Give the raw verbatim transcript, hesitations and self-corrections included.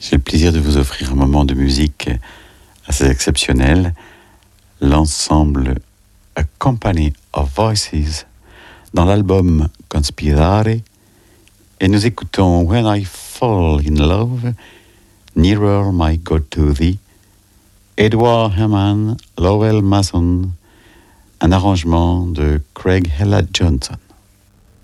J'ai le plaisir de vous offrir un moment de musique assez exceptionnel. L'ensemble A Company of Voices dans l'album Conspirare. Et nous écoutons When I Fall in Love, Nearer My God to Thee, Edward Herman, Lowell Mason, un arrangement de Craig Hella Johnson.